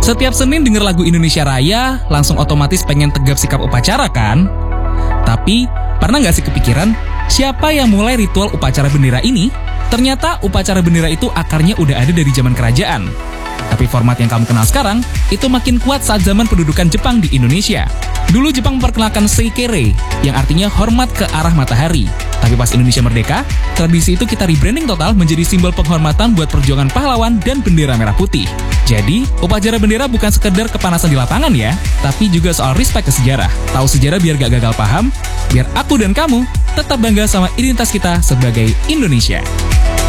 Setiap Senin denger lagu Indonesia Raya, langsung otomatis pengen tegap sikap upacara kan? Tapi, pernah nggak sih kepikiran, siapa yang mulai ritual upacara bendera ini? Ternyata upacara bendera itu akarnya udah ada dari zaman kerajaan. Tapi format yang kamu kenal sekarang, itu makin kuat saat zaman pendudukan Jepang di Indonesia. Dulu Jepang memperkenalkan Seikere, yang artinya hormat ke arah matahari. Tapi pas Indonesia merdeka, tradisi itu kita rebranding total menjadi simbol penghormatan buat perjuangan pahlawan dan bendera merah putih. Jadi, upacara bendera bukan sekedar kepanasan di lapangan ya, tapi juga soal respect ke sejarah. Tahu sejarah biar gak gagal paham, biar aku dan kamu tetap bangga sama identitas kita sebagai Indonesia.